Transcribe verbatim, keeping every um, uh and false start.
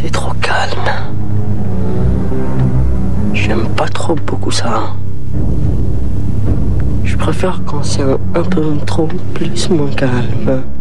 C'est trop calme. J'aime pas trop beaucoup ça. Je préfère quand c'est un, un peu trop plus moins calme.